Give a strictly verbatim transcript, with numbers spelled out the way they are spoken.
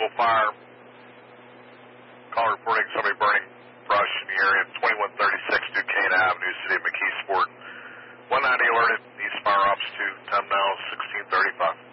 unusual fire. Call reporting somebody burning brush in the area, twenty-one thirty-six Duquesne Avenue, City of McKeesport. one ninety alerted, needs fire ops to time now sixteen thirty-five.